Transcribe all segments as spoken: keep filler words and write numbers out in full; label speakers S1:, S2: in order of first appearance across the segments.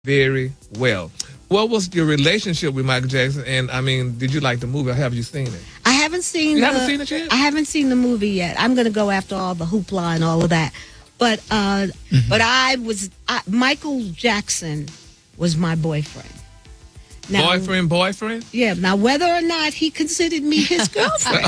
S1: very well. What was your relationship with Michael Jackson? And I mean, did you like the movie or have you seen it?
S2: I haven't seen.
S1: You
S2: the,
S1: haven't seen it yet?
S2: I haven't seen the movie yet. I'm going to go after all the hoopla and all of that. But uh, mm-hmm. but I was I, Michael Jackson was my boyfriend.
S1: Now, boyfriend, boyfriend.
S2: Yeah. Now, whether or not he considered me his girlfriend,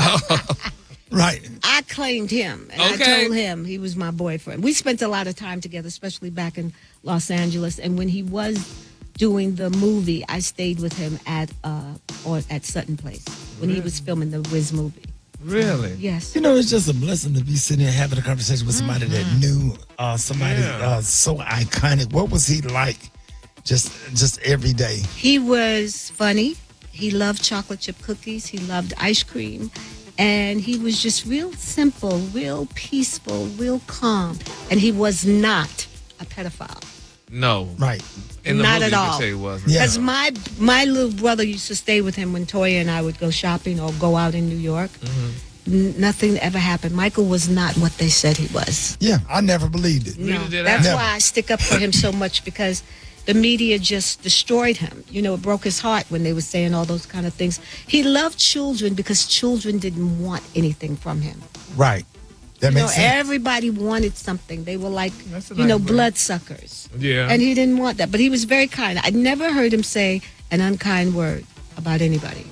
S3: right?
S2: I claimed him, and
S1: okay.
S2: I told him he was my boyfriend. We spent a lot of time together, especially back in Los Angeles, and when he was doing the movie, I stayed with him at uh or at Sutton Place when really? he was filming the Wiz movie.
S1: Really?
S2: Yes.
S3: You know, it's just a blessing to be sitting here having a conversation with somebody mm-hmm. that knew uh, somebody yeah. uh, so iconic. What was he like? Just, just every day.
S2: He was funny. He loved chocolate chip cookies. He loved ice cream, and he was just real simple, real peaceful, real calm. And he was not a pedophile.
S1: No.
S3: Right.
S1: In the
S2: Not
S1: movie,
S2: at all.
S1: Because
S2: yeah. my my little brother used to stay with him when Toya and I would go shopping or go out in New York. Mm-hmm. N- nothing ever happened. Michael was not what they said he was.
S3: Yeah, I never believed it.
S2: No, that's
S3: never.
S2: why I stick up for him so much, because the media just destroyed him. You know, it broke his heart when they were saying all those kind of things. He loved children because children didn't want anything from him.
S3: Right. That
S2: you
S3: makes
S2: know,
S3: sense.
S2: Everybody wanted something. They were like,
S1: That's a
S2: you know,
S1: nice way.
S2: bloodsuckers.
S1: Yeah.
S2: And he didn't want that. But he was very kind. I never heard him say an unkind word about anybody.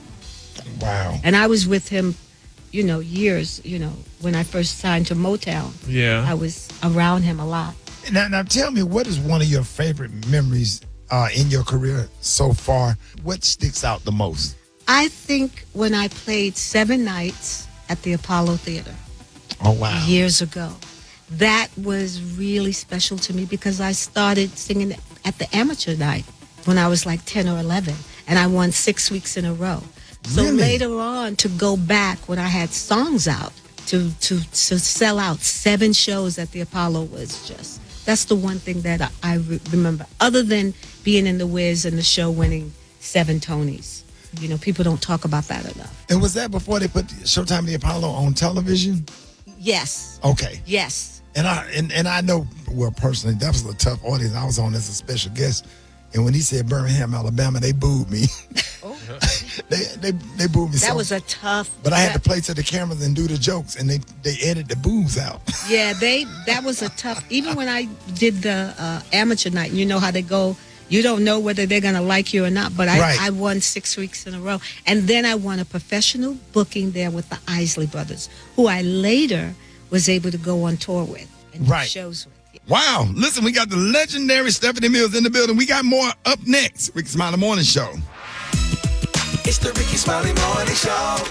S3: Wow.
S2: And I was with him, you know, years, you know, when I first signed to Motown.
S1: Yeah.
S2: I was around him a lot.
S3: Now, now tell me, what is one of your favorite memories uh, in your career so far? What sticks out the most?
S2: I think when I played seven nights at the Apollo Theater.
S3: Oh, wow.
S2: Years ago. That was really special to me because I started singing at the amateur night when I was like ten or eleven, and I won six weeks in a row. So
S3: really?
S2: Later on, to go back when I had songs out, to, to, to sell out seven shows at the Apollo was just, that's the one thing that I, I re- remember. Other than being in the Wiz and the show winning seven Tonys. You know, people don't talk about that enough.
S3: And was that before they put Showtime the Apollo on television?
S2: Yes.
S3: Okay.
S2: Yes.
S3: And I and, and I know, well, personally, that was a tough audience. I was on as a special guest. And when he said Birmingham, Alabama, they booed me. Oh. they, they they booed me.
S2: That
S3: so,
S2: was a tough.
S3: But I had
S2: that,
S3: to play to the cameras and do the jokes, and they, they edited the boos out.
S2: Yeah, they that was a tough. Even when I did the uh, amateur night, you know how they go. You don't know whether they're going to like you or not, but I,
S3: right.
S2: I won six weeks in a row. And then I won a professional booking there with the Isley Brothers, who I later was able to go on tour with and
S3: right.
S2: do shows with. Yeah.
S3: Wow. Listen, we got the legendary Stephanie Mills in the building. We got more up next. Ricky Smiley Morning Show.
S4: It's the Ricky Smiley Morning Show.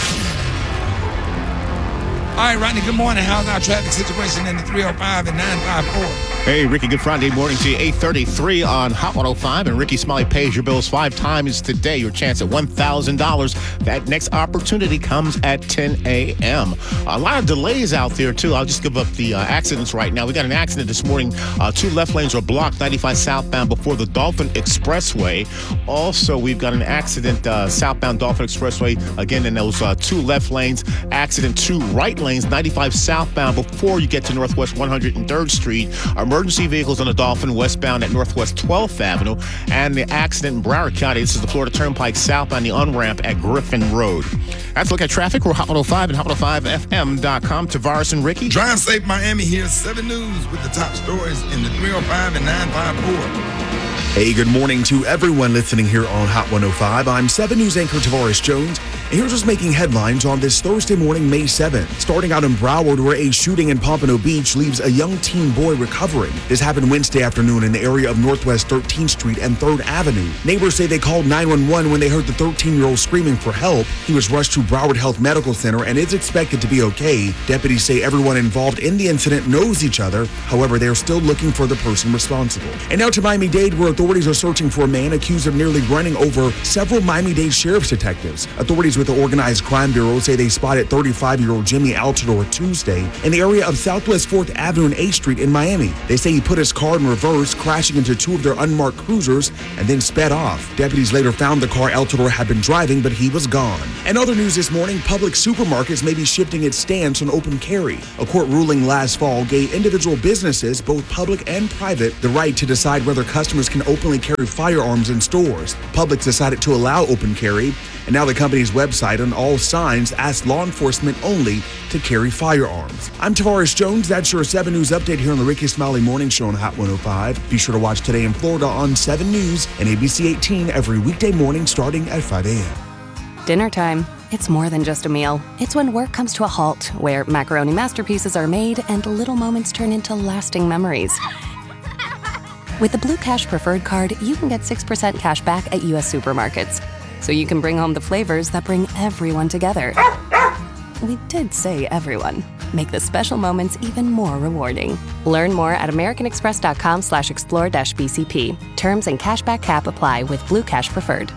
S3: All right, Rodney, good morning. How's our traffic situation in the three oh five and nine five four?
S5: Hey, Ricky, good Friday morning to you. eight thirty-three on Hot one oh five, and Ricky Smiley pays your bills five times today. Your chance at one thousand dollars. That next opportunity comes at ten a.m. A lot of delays out there, too. I'll just give up the uh, accidents right now. We got an accident this morning. Uh, two left lanes are blocked, ninety-five southbound before the Dolphin Expressway. Also, we've got an accident uh, southbound Dolphin Expressway. Again, in those uh, two left lanes. Accident two right lanes, ninety-five southbound before you get to Northwest one hundred third Street. Emergency vehicles on the Dolphin westbound at Northwest twelfth Avenue. And the accident in Broward County, this is the Florida Turnpike southbound, the on-ramp at Griffin Road. Let's look at traffic. We're Hot one oh five and hot one oh five f m dot com. Tavares and Ricky.
S3: Drive safe, Miami. Here's seven News with the top stories in the three oh five and nine five four.
S6: Hey, good morning to everyone listening here on Hot one oh five. I'm seven News anchor Tavares Jones, and here's what's making headlines on this Thursday morning, May seventh. Starting out in Broward, where a shooting in Pompano Beach leaves a young teen boy recovering. This happened Wednesday afternoon in the area of Northwest thirteenth Street and third Avenue. Neighbors say they called nine one one when they heard the thirteen-year-old screaming for help. He was rushed to Broward Health Medical Center and is expected to be okay. Deputies say everyone involved in the incident knows each other. However, they are still looking for the person responsible. And now to Miami-Dade, where authorities are searching for a man accused of nearly running over several Miami-Dade sheriff's detectives. Authorities Deputies with the Organized Crime Bureau say they spotted thirty-five-year-old Jimmy Altador Tuesday in the area of Southwest fourth Avenue and eighth Street in Miami. They say he put his car in reverse, crashing into two of their unmarked cruisers, and then sped off. Deputies later found the car Altador had been driving, but he was gone. In other news this morning, Publix supermarkets may be shifting its stance on open carry. A court ruling last fall gave individual businesses, both public and private, the right to decide whether customers can openly carry firearms in stores. Publix decided to allow open carry, and now the company's website on all signs asks law enforcement only to carry firearms. I'm Tavares Jones. That's your seven News update here on the Ricky Smiley Morning Show on Hot one oh five. Be sure to watch Today in Florida on seven News and A B C eighteen every weekday morning starting at five a.m.
S7: Dinner time. It's more than just a meal. It's when work comes to a halt, where macaroni masterpieces are made and little moments turn into lasting memories. With the Blue Cash Preferred Card, you can get six percent cash back at U S supermarkets. So you can bring home the flavors that bring everyone together. We did say everyone. Make the special moments even more rewarding. Learn more at americanexpress.com slash explore dash BCP. Terms and cashback cap apply with Blue Cash Preferred.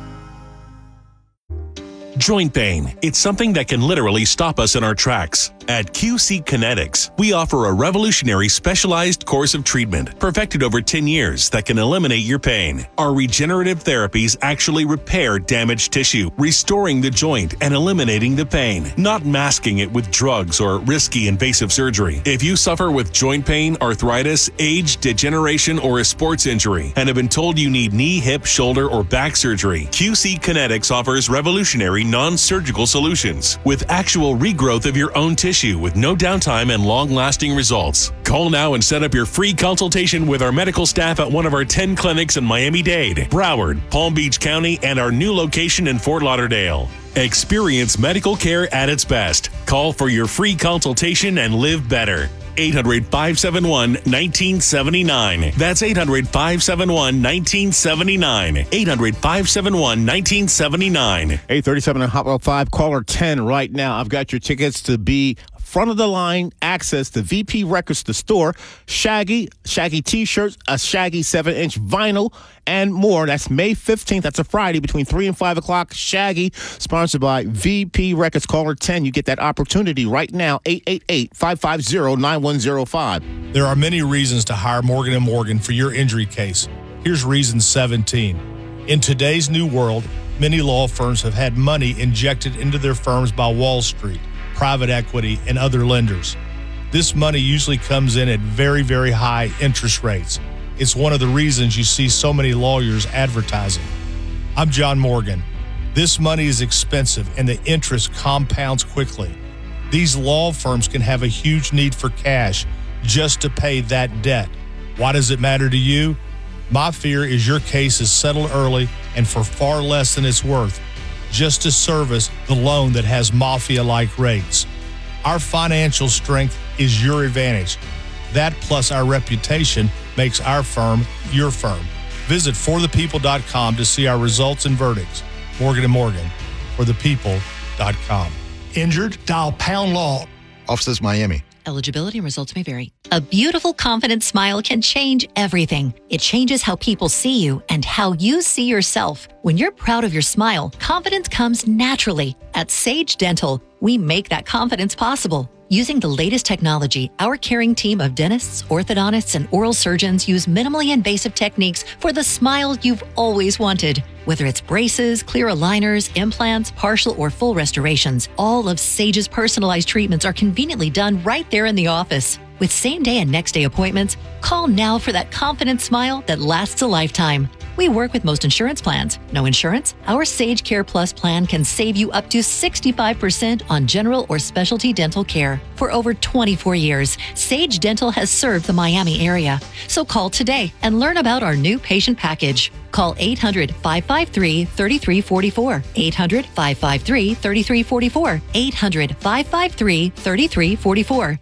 S8: Joint pain. It's something that can literally stop us in our tracks. At Q C Kinetics, we offer a revolutionary specialized course of treatment perfected over ten years that can eliminate your pain. Our regenerative therapies actually repair damaged tissue, restoring the joint and eliminating the pain, not masking it with drugs or risky invasive surgery. If you suffer with joint pain, arthritis, age, degeneration, or a sports injury and have been told you need knee, hip, shoulder, or back surgery, Q C Kinetics offers revolutionary non-surgical solutions with actual regrowth of your own tissue with no downtime and long-lasting results. Call now and set up your free consultation with our medical staff at one of our ten clinics in Miami-Dade, Broward, Palm Beach County, and our new location in Fort Lauderdale. Experience medical care at its best. Call for your free consultation and live better. eight hundred, five seven one, one nine seven nine. That's eight hundred, five seven one, one nine seven nine. eight hundred, five seven one, one nine seven nine.
S5: eight thirty-seven on Hot one oh five, caller ten right now. I've got your tickets to be front of the line access to V P Records, the store, Shaggy, Shaggy t-shirts, a Shaggy seven inch vinyl, and more. That's May fifteenth. That's a Friday between three and five o'clock. Shaggy, sponsored by V P Records. Caller ten. You get that opportunity right now. eight eight eight, five five zero, nine one zero five.
S9: There are many reasons to hire Morgan and Morgan for your injury case. Here's reason seventeen. In today's new world, many law firms have had money injected into their firms by Wall Street, private equity, and other lenders. This money usually comes in at very, very high interest rates. It's one of the reasons you see so many lawyers advertising. I'm John Morgan. This money is expensive and the interest compounds quickly. These law firms can have a huge need for cash just to pay that debt. Why does it matter to you? My fear is your case is settled early and for far less than it's worth, just to service the loan that has mafia-like rates. Our financial strength is your advantage. That plus our reputation makes our firm your firm. Visit for the people dot com to see our results and verdicts. Morgan and Morgan, for the people dot com. Injured? Dial pound law.
S10: Offices Miami.
S11: Eligibility and results may vary. A beautiful, confident smile can change everything. It changes how people see you and how you see yourself. When you're proud of your smile, confidence comes naturally. At Sage Dental, we make that confidence possible. Using the latest technology, our caring team of dentists, orthodontists, and oral surgeons use minimally invasive techniques for the smile you've always wanted. Whether it's braces, clear aligners, implants, partial or full restorations, all of Sage's personalized treatments are conveniently done right there in the office. With same-day and next-day appointments, call now for that confident smile that lasts a lifetime. We work with most insurance plans. No insurance? Our Sage Care Plus plan can save you up to sixty-five percent on general or specialty dental care. For over twenty-four years, Sage Dental has served the Miami area. So call today and learn about our new patient package. Call eight hundred, five five three, three three four four, eight hundred, five five three, three three four four, eight hundred, five five three, three three four four.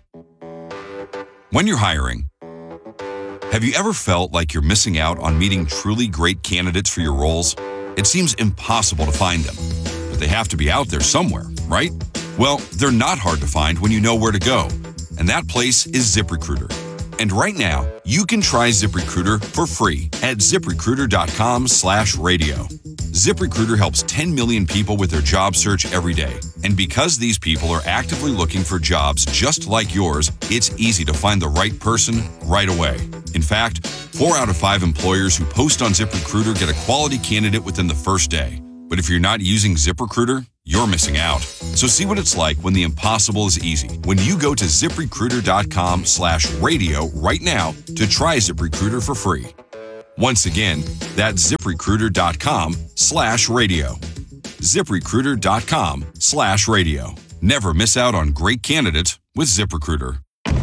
S12: When you're hiring, have you ever felt like you're missing out on meeting truly great candidates for your roles? It seems impossible to find them, but they have to be out there somewhere, right? Well, they're not hard to find when you know where to go, and that place is ZipRecruiter. And right now, you can try ZipRecruiter for free at ZipRecruiter.com slash radio. ZipRecruiter helps ten million people with their job search every day. And because these people are actively looking for jobs just like yours, it's easy to find the right person right away. In fact, four out of five employers who post on ZipRecruiter get a quality candidate within the first day. But if you're not using ZipRecruiter, you're missing out. So see what it's like when the impossible is easy. When you go to ZipRecruiter.com slash radio right now to try ZipRecruiter for free. Once again, that's ZipRecruiter.com slash radio. ZipRecruiter.com slash radio. Never miss out on great candidates with ZipRecruiter.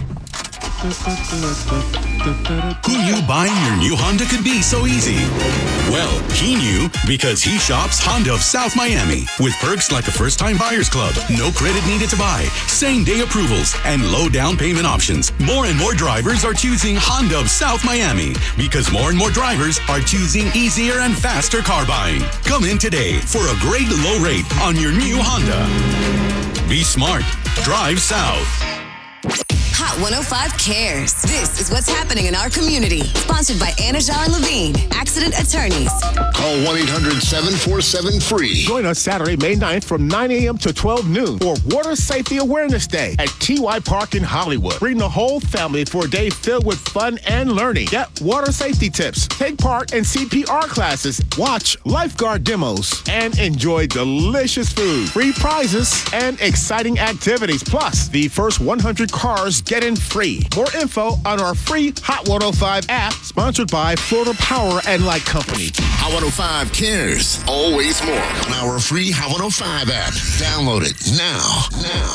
S10: Who knew buying your new Honda could be so easy? Well, he knew because he shops Honda of South Miami with perks like a first-time buyer's club, no credit needed to buy, same-day approvals, and low down payment options. More and more drivers are choosing Honda of South Miami because more and more drivers are choosing easier and faster car buying. Come in today for a great low rate on your new Honda. Be smart. Drive south.
S13: Hot one oh five cares. This is what's happening in our community. Sponsored by Anajar and Levine, accident attorneys.
S14: Call one eight hundred seven four seven free.
S5: Join us Saturday, May ninth from nine a.m. to twelve noon for Water Safety Awareness Day at T Y Park in Hollywood. Bring the whole family for a day filled with fun and learning. Get water safety tips, take part in C P R classes, watch lifeguard demos, and enjoy delicious food, free prizes, and exciting activities. Plus, the first one hundred cars get in free. More info on our free Hot one oh five app, sponsored by Florida Power and Light Company.
S14: Hot one oh five cares. Always more on our free Hot one oh five app. Download it now. Now.